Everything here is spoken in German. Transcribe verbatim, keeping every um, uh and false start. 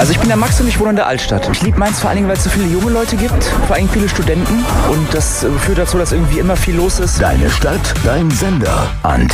Also ich bin der Max und ich wohne in der Altstadt. Ich liebe Mainz vor allen Dingen, weil es so viele junge Leute gibt, vor allem viele Studenten. Und das führt dazu, dass irgendwie immer viel los ist. Deine Stadt, dein Sender. Antenne.